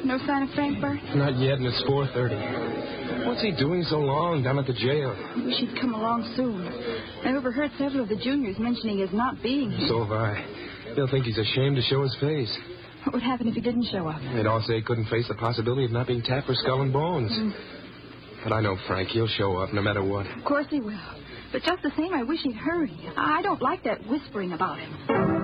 No sign of Frank, Bert? Not yet, and it's 4:30. What's he doing so long down at the jail? I wish he'd come along soon. I overheard several of the juniors mentioning his not being here. So have I. They'll think he's ashamed to show his face. What would happen if he didn't show up? They'd all say he couldn't face the possibility of not being tapped for skull and bones. But I know Frank. He'll show up no matter what. Of course he will. But just the same, I wish he'd hurry. I don't like that whispering about him.